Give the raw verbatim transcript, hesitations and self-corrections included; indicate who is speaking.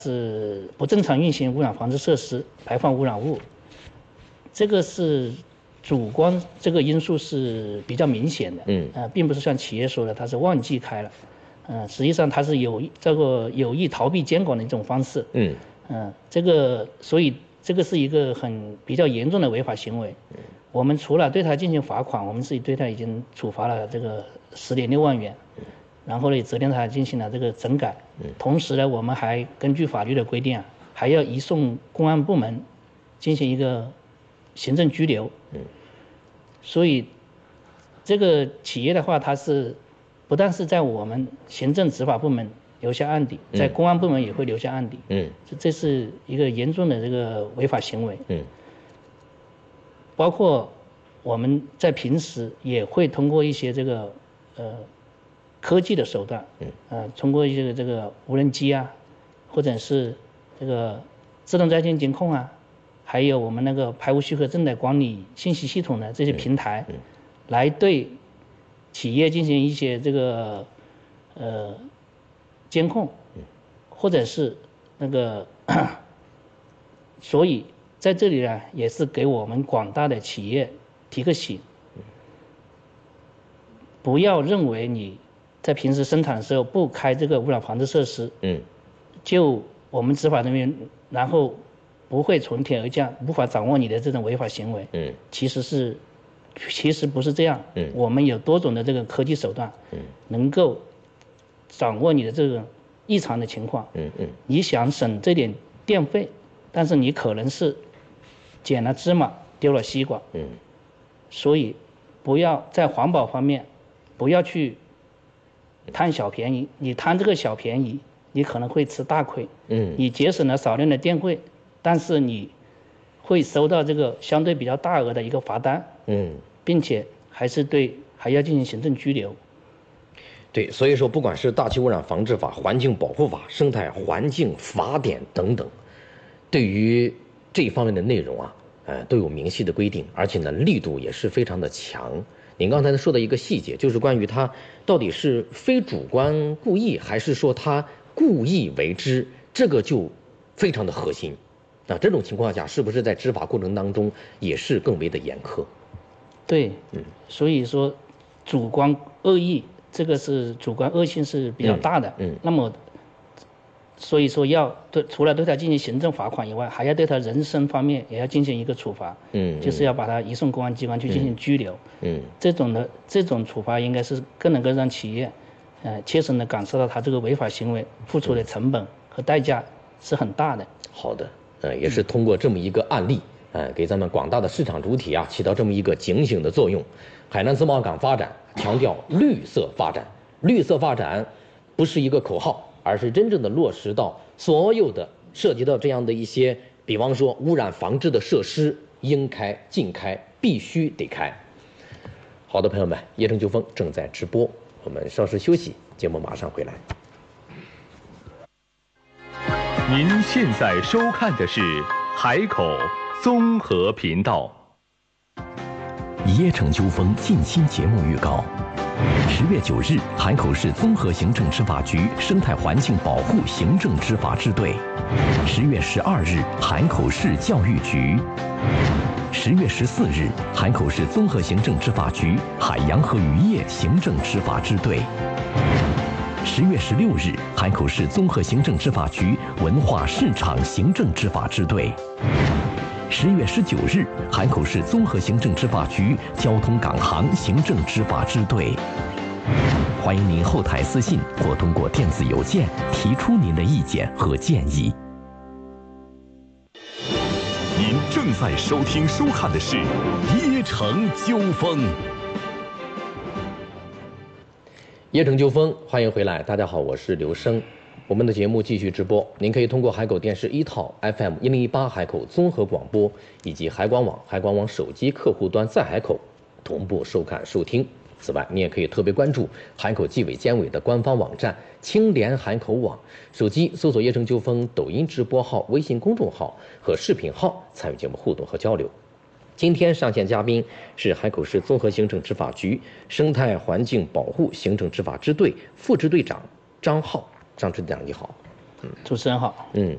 Speaker 1: 是不正常运行污染防治设施，排放污染物，这个是主观这个因素是比较明显的，嗯，呃，并不是像企业说的它是忘记开了，嗯、呃，实际上它是有这个有意逃避监管的一种方式，嗯，嗯、呃，这个所以这个是一个很比较严重的违法行为，嗯，我们除了对它进行罚款，我们是对它已经处罚了这个十点六万元。然后呢，责令他进行了这个整改。同时呢，我们还根据法律的规定啊，还要移送公安部门进行一个行政拘留。所以，这个企业的话，它是不但是在我们行政执法部门留下案底，在公安部门也会留下案底。嗯，这是一个严重的这个违法行为。嗯，包括我们在平时也会通过一些这个呃。科技的手段，嗯，呃，通过一些这个无人机啊，或者是这个自动在线监控啊，还有我们那个排污许可证的管理信息系统的这些平台，嗯，来对企业进行一些这个呃监控，或者是那个，所以在这里呢，也是给我们广大的企业提个醒，不要认为你在平时生产的时候不开这个污染防治设施，嗯，就我们执法人员然后不会从天而降，无法掌握你的这种违法行为，嗯，其实是其实不是这样，嗯，我们有多种的这个科技手段，嗯，能够掌握你的这种异常的情况，嗯嗯，你想省这点电费，但是你可能是捡了芝麻丢了西瓜，嗯，所以不要在环保方面不要去贪小便宜，你贪这个小便宜，你可能会吃大亏。嗯，你节省了少量的电费，但是你会收到这个相对比较大额的一个罚单。嗯，并且还是对还要进行行政拘留。
Speaker 2: 对，所以说不管是大气污染防治法、环境保护法、生态环境法典等等，对于这一方面的内容啊，呃，都有明细的规定，而且呢，力度也是非常的强。您刚才说的一个细节，就是关于他到底是非主观故意，还是说他故意为之，这个就非常的核心。那这种情况下，是不是在执法过程当中也是更为的严苛？
Speaker 1: 对，嗯，所以说主观恶意，这个是主观恶性是比较大的。嗯，嗯那么所以说要对除了对他进行行政罚款以外，还要对他人身方面也要进行一个处罚。嗯，就是要把他移送公安机关去进行拘留。嗯，这种的这种处罚应该是更能够让企业，呃，切身的感受到他这个违法行为付出的成本和代价是很大的。
Speaker 2: 好的，呃，也是通过这么一个案例，呃，给咱们广大的市场主体啊起到这么一个警醒的作用。海南自贸港发展强调绿色发展，绿色发展不是一个口号。而是真正的落实到所有的涉及到这样的一些，比方说污染防治的设施，应开尽开，必须得开。好的，朋友们，业政纠纷正在直播，我们稍事休息，节目马上回来。
Speaker 3: 您现在收看的是海口综合频道。
Speaker 4: 业政纠纷近期节目预告。十月九日，海口市综合行政执法局生态环境保护行政执法支队；十月十二日，海口市教育局；十月十四日，海口市综合行政执法局海洋和渔业行政执法支队；十月十六日，海口市综合行政执法局文化市场行政执法支队。十月十九日，海口市综合行政执法局交通港航行政执法支队。欢迎您后台私信或通过电子邮件提出您的意见和建议。
Speaker 3: 您正在收听收看的是业城纠纷。
Speaker 2: 业城纠纷，欢迎回来，大家好，我是刘生。我们的节目继续直播，您可以通过海口电视一套 F M 一零一八海口综合广播，以及海广网、海广网手机客户端在海口同步收看收听。此外，你也可以特别关注海口纪委监委的官方网站青联海口网，手机搜索业政纠纷抖音直播号、微信公众号和视频号参与节目互动和交流。今天上线嘉宾是海口市综合行政执法局生态环境保护行政执法支队副支队长张浩。张支队长你好。
Speaker 1: 嗯，主持人好。
Speaker 2: 嗯，